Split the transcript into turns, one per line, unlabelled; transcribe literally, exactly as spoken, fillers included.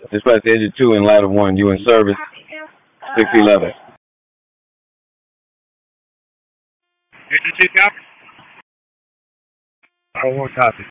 Dispatch engine two in ladder one. You in service? six eleven.
Engine two copy.
Oh, one copy.